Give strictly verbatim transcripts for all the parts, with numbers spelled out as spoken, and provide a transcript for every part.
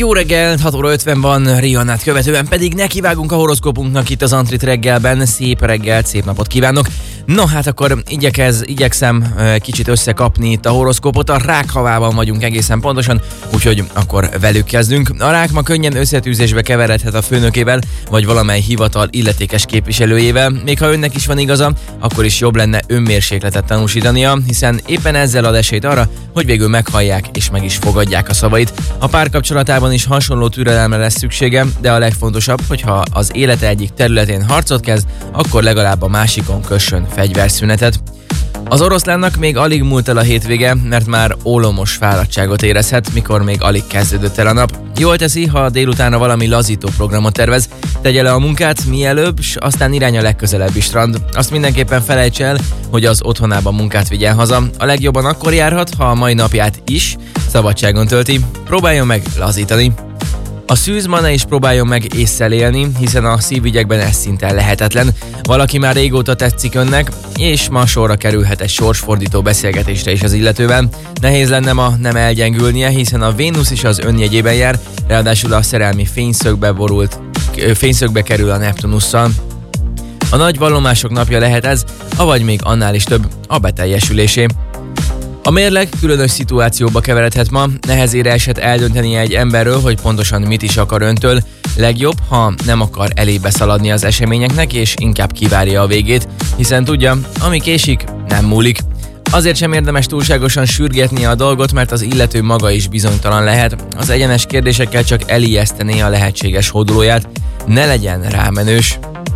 Jó reggel, hat óra ötven van, Rihannát követően pedig nekivágunk a horoszkópunknak itt az Antrit reggelben. Szép reggelt, szép napot kívánok! No hát akkor igyekez, igyekszem kicsit összekapni itt a horoszkópot. A Rákhavában vagyunk egészen pontosan, úgyhogy akkor velük kezdünk. A Rák ma könnyen összetűzésbe keveredhet a főnökével, vagy valamely hivatal illetékes képviselőjével. Még ha önnek is van igaza, akkor is jobb lenne önmérsékletet tanúsítania, hiszen éppen ezzel ad esélyt arra, hogy végül meghallják és meg is fogadják a szavait. A párkapcsolatában is hasonló türelemre lesz szüksége, de a legfontosabb, hogyha az élete egyik területén harcot kezd, akkor legalább a másikon kössön fegyverszünetet. Az oroszlánnak még alig múlt el a hétvége, mert már ólomos fáradtságot érezhet, mikor még alig kezdődött el a nap. Jól teszi, ha délutánra valami lazító programot tervez, tegye le a munkát mielőbb, s aztán irány a legközelebbi strand. Azt mindenképpen felejts el, hogy az otthonában munkát vigyen haza. A legjobban akkor járhat, ha a mai napját is szabadságon tölti. Próbáljon meg lazítani. A szűz ma ne is próbáljon meg ésszel élni, hiszen a szívügyekben ez szinte lehetetlen. Valaki már régóta tetszik önnek, és ma sorra kerülhet egy sorsfordító beszélgetésre is az illetővel. Nehéz lenne ma nem elgyengülnie, hiszen a Vénusz is az önjegyében jár, ráadásul a szerelmi fényszögbe borult, fényszögbe kerül a Neptunusszal. A nagy vallomások napja lehet ez, avagy még annál is több, a beteljesülésé. A mérleg különös szituációba keveredhet ma, nehezére esett eldöntenie egy emberről, hogy pontosan mit is akar öntől. Legjobb, ha nem akar elébe szaladni az eseményeknek, és inkább kivárja a végét, hiszen tudja, ami késik, nem múlik. Azért sem érdemes túlságosan sürgetnie a dolgot, mert az illető maga is bizonytalan lehet. Az egyenes kérdésekkel csak elijesztené a lehetséges hódolóját, ne legyen rámenős.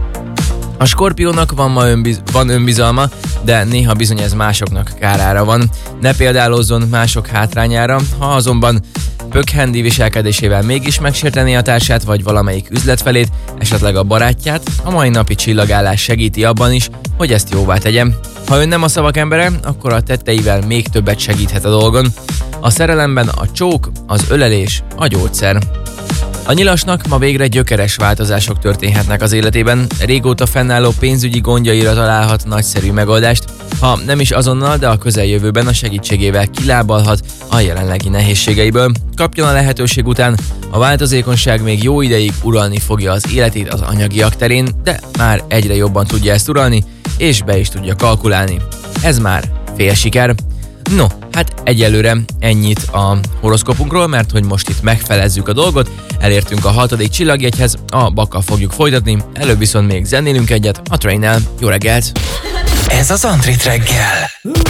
A Skorpiónak van ma önbiz- van önbizalma, de néha bizony ez másoknak kárára van. Ne példálozzon mások hátrányára, ha azonban pökhendi viselkedésével mégis megsértené a társát vagy valamelyik üzletfelét, esetleg a barátját, a mai napi csillagállás segíti abban is, hogy ezt jóvá tegyem. Ha ön nem a szavak embere, akkor a tetteivel még többet segíthet a dolgon. A szerelemben a csók, az ölelés, a gyógyszer. A Nyilasnak ma végre gyökeres változások történhetnek az életében, régóta fennálló pénzügyi gondjaira találhat nagyszerű megoldást, ha nem is azonnal, de a közeljövőben a segítségével kilábalhat a jelenlegi nehézségeiből. Kapjon a lehetőség után, a változékonyság még jó ideig uralni fogja az életét az anyagiak terén, de már egyre jobban tudja ezt uralni, és be is tudja kalkulálni. Ez már fél siker. No, hát egyelőre ennyit a horoszkópunkról, mert hogy most itt megfelezzük a dolgot, elértünk a hatodik csillagjegyhez, a Bakkal fogjuk folytatni, előbb viszont még zenélünk egyet a Train-nel. Jó reggelt! Ez az Antrit reggel.